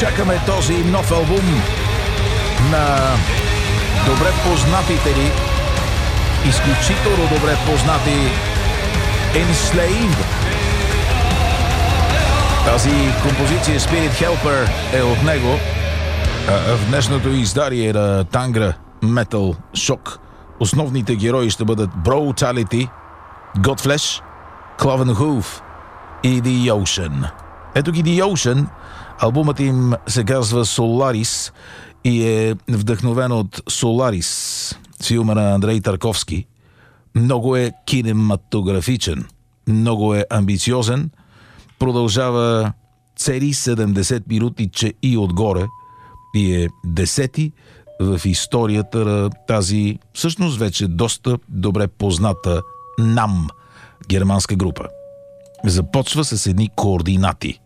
изчакаме този нов албум на добре познатите ли, изключително добре познати Enslaved. Тази композиция Spirit Helper е от него. В днешното издание на Tangra Metal Shock основните герои ще бъдат Brutality, Godflesh, Cloven Hoof и The Ocean. Ето ги The Ocean. Албумът им се казва Solaris и е вдъхновен от Solaris, филма на Андрей Тарковски. Много е кинематографичен, много е амбициозен, продължава цели 70 минути, че и отгоре, и е 10-ти в историята на тази всъщност вече доста добре позната NAMM германска група. Започва с едни координати.